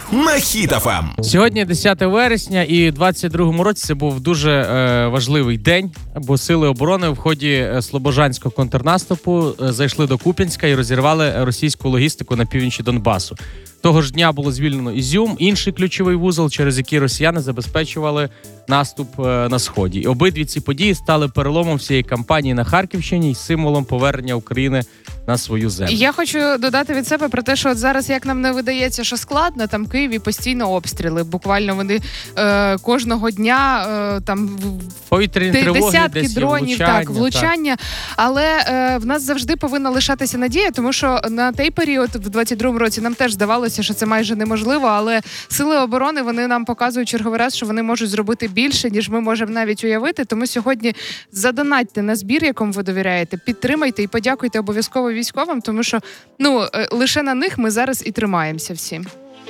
на Хіт ФМ. Сьогодні 10 вересня і в 22-му році це був дуже важливий день, бо Сили оборони в ході Слобожанського контрнаступу зайшли до Куп'янська і розірвали російську логістику на півночі Донбасу. Того ж дня було звільнено Ізюм, інший ключовий вузол, через який росіяни забезпечували наступ на Сході. І обидві ці події стали переломом всієї кампанії на Харківщині і символом повернення України на свою землю. Я хочу додати від себе про те, що от зараз, як нам не видається, що складно, там в Києві постійно обстріли. Буквально вони кожного дня там повітряні тривоги, десятки десь дронів, влучання. Але в нас завжди повинна лишатися надія, тому що на той період, в 22-му році, нам теж здавалося, що це майже неможливо, але Сили оборони, вони нам показують черговий раз, що вони можуть зробити більше, ніж ми можемо навіть уявити. Тому сьогодні задонатьте на збір, якому ви довіряєте, підтримайте і подякуйте обов'язково військовим, тому що лише на них ми зараз і тримаємося всі.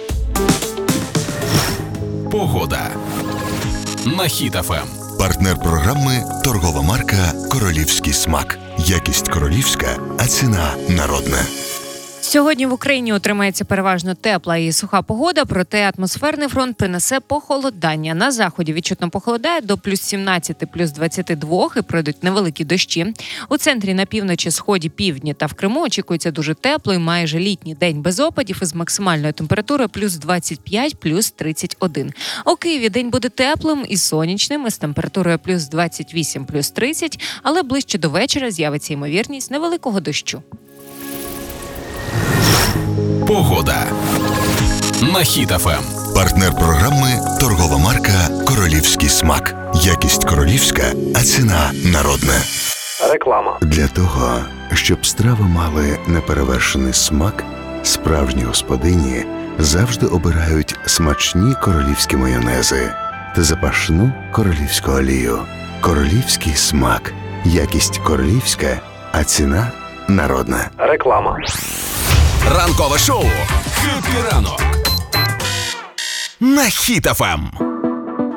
Погода на Хіт ФМ. Партнер програми – торгова марка «Королівський смак». Якість королівська, а ціна народна. Сьогодні в Україні утримається переважно тепла і суха погода, проте атмосферний фронт принесе похолодання. На заході відчутно похолодає до плюс 17, плюс 22 і пройдуть невеликі дощі. У центрі, на півночі, сході, півдні та в Криму очікується дуже теплий, майже літній день без опадів із максимальною температурою плюс 25, плюс 31. У Києві день буде теплим і сонячним із температурою плюс 28, плюс 30, але ближче до вечора з'явиться ймовірність невеликого дощу. Погода на Хіт ФМ. Партнер програми – торгова марка «Королівський смак». Якість королівська, а ціна народна. Реклама. Для того, щоб страви мали неперевершений смак, справжні господині завжди обирають смачні королівські майонези та запашну королівську олію. Королівський смак. Якість королівська, а ціна народна. Реклама. Ранкове шоу «Хеппі ранок» на Хіт ФМ.